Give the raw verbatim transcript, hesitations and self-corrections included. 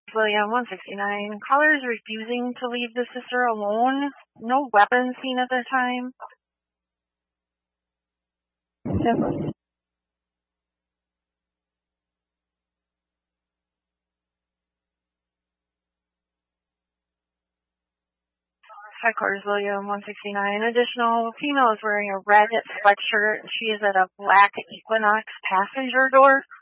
William, one sixty-nine. Caller is refusing to leave the sister alone. No weapons seen at the time. Seven. Headquarters, William, one sixty-nine. Additional female is wearing a red sweatshirt. She is at a black Equinox passenger door.